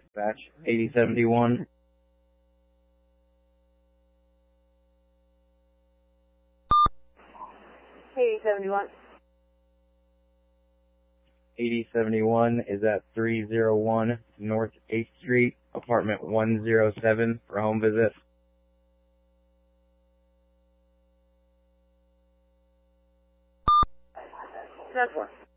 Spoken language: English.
Batch 8071. Hey, 71. 8071 is at 301 North 8th Street, apartment 107 for home visit. That's one.